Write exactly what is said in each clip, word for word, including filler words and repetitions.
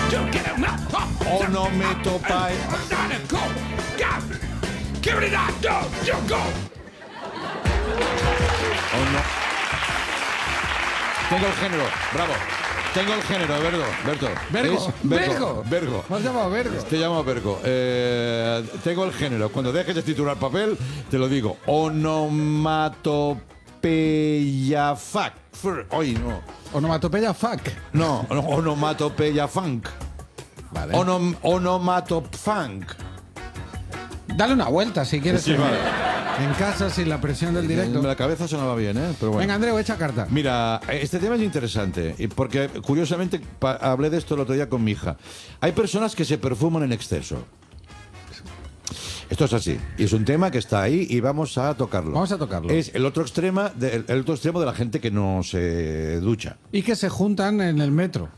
Onomatopai. Ono... Tengo el género, bravo. Tengo el género, Bergo. Berto. Vergo. Vergo. Vergo. Me has llamado Vergo. Te llamo Vergo. Eh, tengo el género. Cuando dejes de titular papel, te lo digo. Onomatopeya fuck. Hoy no. Onomatopeya fuck. No, onomatopeya funk. Vale. Onom, onomatopfunk. Dale una vuelta si quieres. Sí, vale. En casa, sin la presión del directo. La cabeza sonaba bien, ¿eh? Pero bueno. Venga, Andreu, echa carta. Mira, este tema es interesante, y porque curiosamente pa- hablé de esto el otro día con mi hija. Hay personas que se perfuman en exceso. Esto es así, y es un tema que está ahí y vamos a tocarlo. Vamos a tocarlo. Es el otro extremo de, el otro extremo de la gente que no se ducha. Y que se juntan en el metro.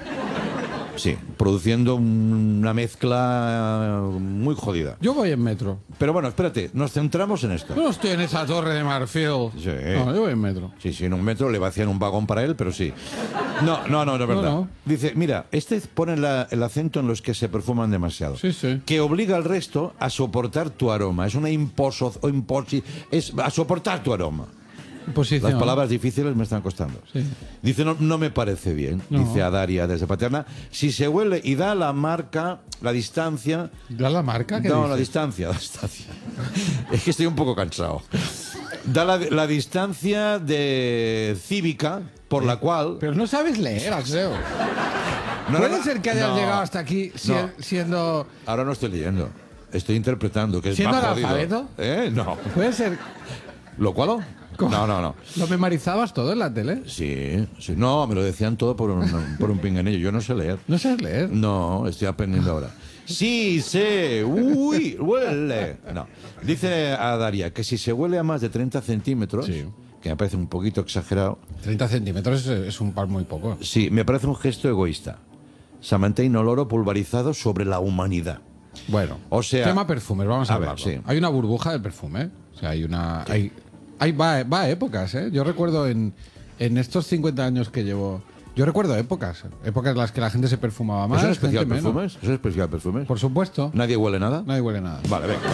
Sí, produciendo una mezcla muy jodida. Yo voy en metro. Pero bueno, espérate, nos centramos en esto. Yo no estoy en esa torre de marfil. Sí. No, yo voy en metro. Sí, sí, en un metro le vacían un vagón para él, pero sí. No, no, no, no es verdad. No, no. Dice, mira, este pone la- el acento en los que se perfuman demasiado. Sí, sí. Que obliga al resto a soportar tu aroma. Es una imposo, o imposi, es a soportar tu aroma. Posición. Las palabras difíciles me están costando. Sí. Dice, no, no me parece bien, No. dice a Daria desde Paterna. Si se huele y da la marca, la distancia... ¿Da la marca? ¿Qué No, dices? la distancia, la distancia. Es que estoy un poco cansado. Da la, la distancia de cívica por la cual... Pero no sabes leer, Axeo. No, Puede no, no. ser que hayas No. llegado hasta aquí si- No. siendo... Ahora no estoy leyendo. Estoy interpretando, que es ¿Siendo más jodido. analfabeto? ¿Eh? No. Puede ser... ¿Lo cual? ¿Cómo? No, no, no. ¿Lo memorizabas todo en la tele? Sí, sí. No, me lo decían todo por un, por un pinganillo. Yo no sé leer. No sabes leer. No, estoy aprendiendo ahora. Sí, sé. Uy, huele. No. Dice a Daria que si se huele a más de treinta centímetros, Sí. que me parece un poquito exagerado, treinta centímetros es, es un par muy poco. sí, me parece un gesto egoísta. Se mantiene olor pulverizado sobre la humanidad. Bueno, O sea- tema perfumes, vamos a, A ver, hablarlo. sí. Hay una burbuja de perfume. O sea, hay una... Hay, hay, va, va a épocas, ¿eh? Yo recuerdo en, en estos cincuenta años que llevo... Yo recuerdo épocas. Épocas en las que la gente se perfumaba más. ¿Eso es especial gente menos. perfumes? ¿Eso es especial perfumes? Por supuesto. ¿Nadie huele nada? Nadie huele nada. Vale, venga.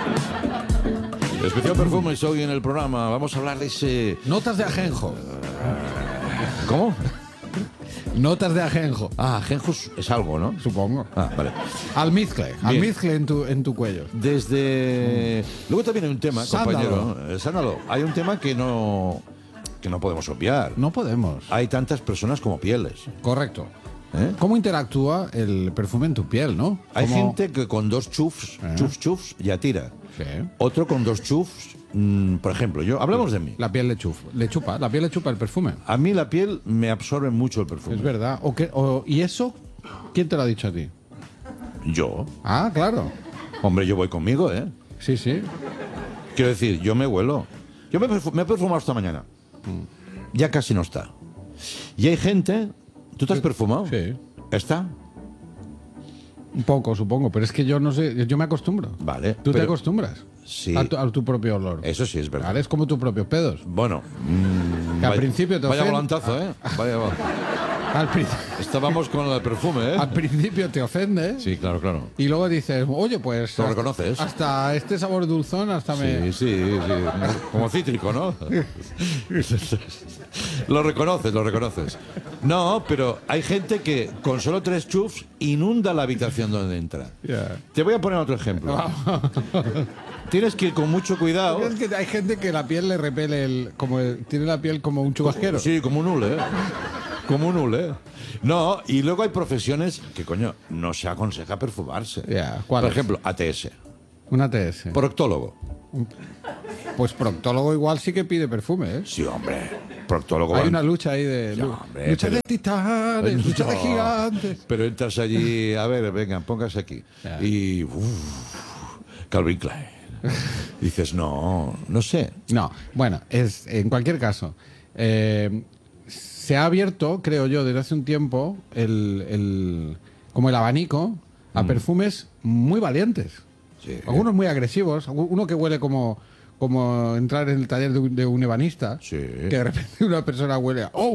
Especial perfumes hoy en el programa. Vamos a hablar de ese... Notas de ajenjo. ¿Cómo? Notas de ajenjo. Ah, ajenjo es algo, ¿no? Supongo. Ah, vale. Almizcle. Almizcle en tu, en tu cuello. Desde... Luego también hay un tema, Sándalo. compañero. Eh, Sándalo. Hay un tema que no... que no podemos obviar. No podemos. Hay tantas personas como pieles. Correcto. ¿eh? ¿Cómo interactúa el perfume en tu piel, no? Hay ¿Cómo- gente que con dos chufs, ¿Eh? chufs, chufs, ya tira. Sí. Otro con dos chufs, mm, por ejemplo, yo... Hablamos de mí. La piel le chupa, le chupa, la piel le chupa el perfume. A mí la piel me absorbe mucho el perfume. Es verdad. ¿O qué- o- ¿Y eso quién te lo ha dicho a ti? Yo. Ah, claro. Hombre, yo voy conmigo, ¿eh? Sí, sí. Quiero decir, yo me huelo. Yo me, perfu- me he perfumado esta mañana. Ya casi no está. Y hay gente... ¿Tú te has perfumado? Sí. ¿Está? Un poco, supongo, pero es que yo no sé, yo me acostumbro. Vale. ¿Tú te pero- acostumbras? Sí. A tu, a tu propio olor. Eso sí es verdad. ¿Vale? Es como tus propios pedos. Bueno. mm, Que al vaya- principio te Vaya ofende- volantazo, ¿eh? Vaya, va- Al, pri- Estábamos con el perfume, ¿eh? al principio te ofende Sí, claro, claro. y luego dices, oye, pues... Lo hasta- reconoces. Hasta este sabor dulzón, hasta me... Sí, sí, sí. Como cítrico, ¿no? Lo reconoces, lo reconoces. No, pero hay gente que con solo tres chufs inunda la habitación donde entra. Ya. Te voy a poner otro ejemplo. Tienes que ir con mucho cuidado. Es que hay gente que la piel le repele el... Como el- tiene la piel como un chubasquero. Sí, como un hule. ¿eh? Como un hule. No, y luego hay profesiones que, coño, no se aconseja perfumarse. Ya, ¿cuál Por es? ejemplo, A T S. Una T S. Proctólogo. Pues proctólogo igual sí que pide perfume, ¿eh? Sí, hombre. Proctólogo. Hay van- una lucha ahí de... Ya, lu- hombre, lucha pero- de titanes, lucha de No, gigantes. Pero entras allí, a ver, venga, póngase aquí. Ya. Y. Uf, Calvin Klein. Dices, no, no sé. No, bueno, es, en cualquier caso, eh, se ha abierto, creo yo, desde hace un tiempo, el, el- como el abanico a perfumes muy valientes. Sí. Algunos muy agresivos, algu- uno que huele como, como entrar en el taller de un, de un ebanista, Sí. que de repente una persona huele a... ¡Oh!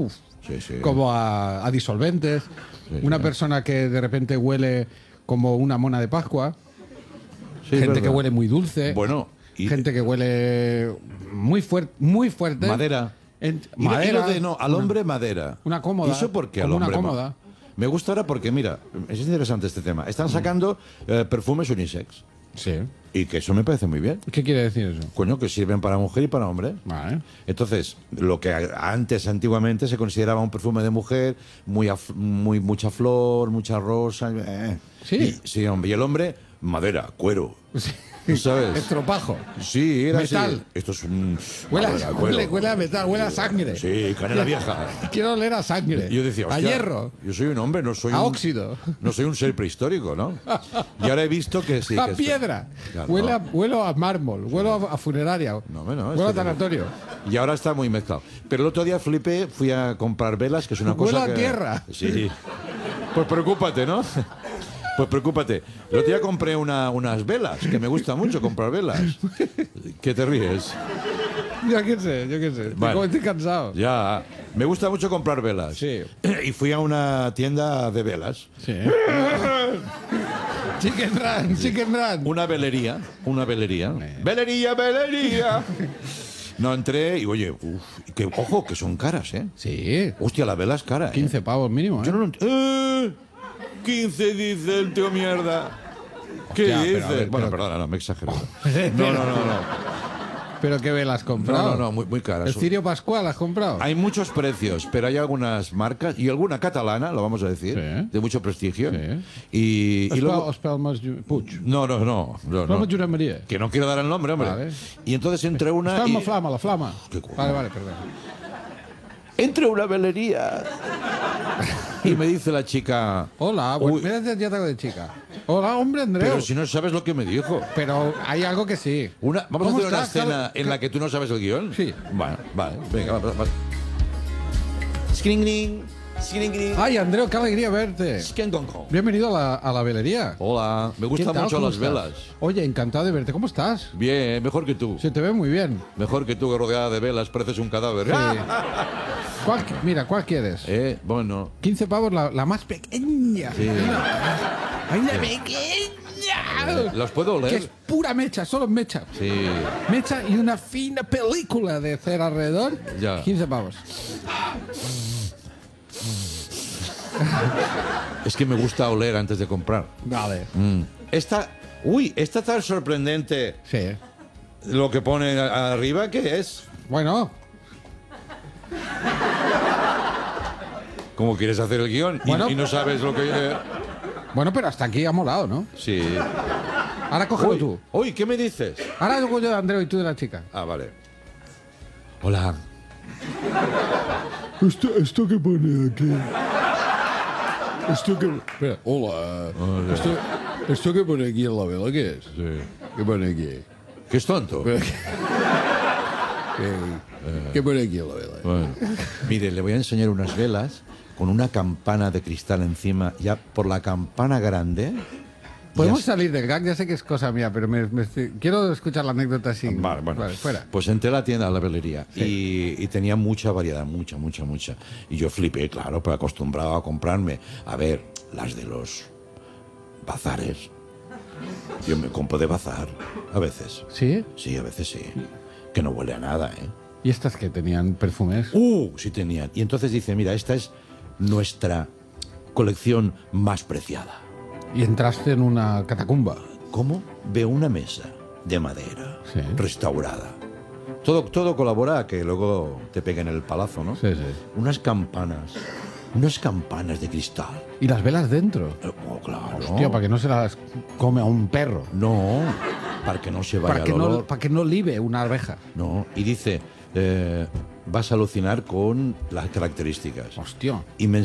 Sí, sí. como a, a disolventes. Sí, una sí. persona que de repente huele como una mona de Pascua. Sí, es gente que verdad. huele muy dulce. Bueno, y gente que huele muy, fuerte muy fuerte. madera. En- Y lo- y madera. lo de no, al hombre madera. Una cómoda, ¿Y eso por qué al como una hombre? cómoda. Me gusta ahora porque, mira, es interesante este tema. Están sacando eh, perfumes unisex. Sí. Y que eso me parece muy bien. ¿Qué quiere decir eso? Coño, que sirven para mujer y para hombre. Vale. Entonces, lo que a- antes, antiguamente, se consideraba un perfume de mujer, muy, af- muy mucha flor, mucha rosa. eh. Sí. Y, sí, hombre. Y el hombre, madera, cuero. ¿Sabes? Estropajo. Sí, era Metal. así. Esto es un. Huele, madera, a, cuero. huele, huele a metal, huele a sangre. Sí, canela vieja. Quiero oler a sangre. Y yo decía, a hostia, hierro. yo soy un hombre, no soy A un, óxido. no soy un ser prehistórico, ¿no? Y ahora he visto que sí. a que esto- piedra. Claro, huele no. a, huelo a mármol. Huelo a, a funeraria. No, hombre, no, huelo a esto no. tanatorio. Y ahora está muy mezclado. Pero el otro día flipé, fui a comprar velas, que es una cosa Huele a que... tierra. Sí. Pues preocúpate, ¿no? Pues preocúpate. El otro día compré una, unas velas, que me gusta mucho comprar velas. ¿Qué te ríes? Yo qué sé, yo qué sé. Vale. Como estoy cansado. Ya. Me gusta mucho comprar velas. Sí. Y fui a una tienda de velas. Sí. Chicken Run, Chicken Run. Una velería, una velería. ¡Velería, velería! No, entré y, oye, uf, que, ojo, que son caras, ¿eh? Sí. Hostia, la vela es cara, ¿eh? quince pavos mínimo, ¿eh? Yo no lo ent- ¡Eh! quince dice el tío mierda. ¿Qué Hostia, dice? pero a ver, bueno, pero- perdona, no, me he exagerado. No, no, no, no. ¿Pero qué velas has No, comprado? no, no, muy, muy caras. ¿El Cirio Pascual has comprado? Hay muchos precios, pero hay algunas marcas y alguna catalana, lo vamos a decir, Sí. de mucho prestigio. Sí. Y, y Espel, luego... Espel Mas Ju- Puig. No, no, no. no, Espel no. Mas Josep Maria. Que no quiero dar el nombre, hombre. Vale. Y entonces entre una... Espel y- la flama, la flama. Qué guapo. Vale, vale, perdón. Entre una velería. Y me dice la chica... Hola, Uy. bueno, mira, ya te hago de chica. Hola, hombre, Andreu. Pero si no sabes lo que me dijo. Pero hay algo que sí. Una, vamos a ¿Cómo hacer una estás? escena Claro, en la que tú no sabes el guión. Sí. Bueno, vale. Venga, va, va, va. Skring, gring, skring, gring, Ay, Andreu, qué alegría verte. skeng, gong, gong. Bienvenido a la, a la velería. Hola, me ¿Qué gustan tal? mucho ¿Cómo las estás? velas. Oye, encantado de verte. ¿Cómo estás? Bien, mejor que tú. Se te ve muy bien. Mejor que tú, que rodeada de velas, pareces un cadáver. Sí. ¿Cuál, mira, ¿cuál quieres? Eh, bueno. quince pavos, la, la más pequeña. Sí. Hay una pequeña. ¿Los puedo Que es oler? pura mecha, solo mecha. Sí. Mecha y una fina película de cera alrededor. Ya. quince pavos. Es que me gusta oler antes de comprar. Vale. Mm. Esta. Uy, esta tan sorprendente. Sí. Lo que pone a- arriba, ¿qué es? Bueno, ¿Cómo quieres hacer el guión? Y- Bueno. y, no sabes lo que... eh, bueno, pero hasta aquí ha molado, ¿no? sí. Ahora cógelo Uy, tú. uy, ¿qué me dices? Ahora hago yo de Andreu y tú de la chica. Ah, vale. Hola. ¿Esto, esto que pone aquí? Esto que... Espera, hola. Esto, esto que pone aquí en la vela, ¿qué es? Sí. ¿Qué pone aquí? ¿Qué es tonto? ¿Qué, qué pone aquí en la vela? Bueno. Mire, le voy a enseñar unas velas con una campana de cristal encima. Ya por la campana grande... Podemos ya- salir del gag, ya sé que es cosa mía, pero me, me estoy- quiero escuchar la anécdota así. Vale, bueno. fuera. Pues entré a la tienda, a la velería, y, y tenía mucha variedad, mucha, mucha, mucha. Y yo flipé, claro, pero acostumbrado a comprarme, a ver, las de los bazares. Yo me compro de bazar, a veces. ¿Sí? Sí, a veces sí. Que no huele a nada, ¿eh? ¿Y estas que tenían perfumes? ¡Uh! Sí tenían. Y entonces dice, mira, esta es nuestra colección más preciada. Y entraste en una catacumba. ¿Cómo? Veo una mesa de madera, Sí. restaurada. Todo, todo colabora a que luego te peguen el palazo, ¿no? Sí, sí. Unas campanas, unas campanas de cristal. ¿Y las velas dentro? Eh, Oh, claro. Hostia, para que no se las come a un perro. No, para que no se vaya Para que, el no, olor. para que no libe una abeja. No, y dice, eh, vas a alucinar con las características. Hostia. Y me